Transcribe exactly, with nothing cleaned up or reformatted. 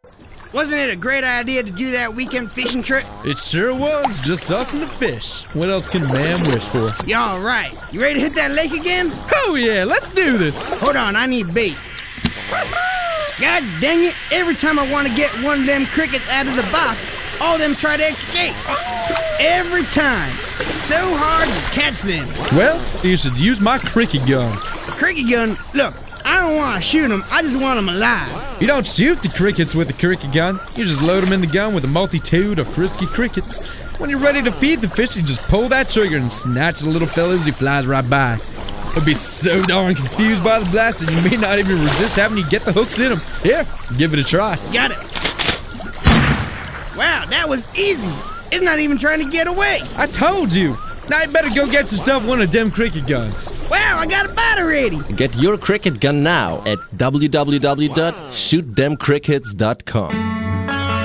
Wasn't it a great idea to do that weekend fishing trip? It sure was. Just us and the fish. What else can a man wish for? You all right? You ready to hit that lake again? Oh yeah, let's do this. Hold on, I need bait. God dang it, every time I want to get one of them crickets out of the box, all of them try to escape. Every time. It's so hard to catch them. Well, you should use my cricket gun. Cricket gun? Look, I don't want to shoot them, I just want them alive. You don't shoot the crickets with a cricket gun. You just load them in the gun with a multitude of frisky crickets. When you're ready to feed the fish, you just pull that trigger and snatch the little fella as he flies right by. You'll be so darn confused by the blast that you may not even resist having you get the hooks in them. Here, give it a try. Got it. Wow, that was easy. It's not even trying to get away. I told you. Now you better go get yourself one of them cricket guns. Wow, I got a bite already. Get your cricket gun now at w w w dot shoot them crickets dot com.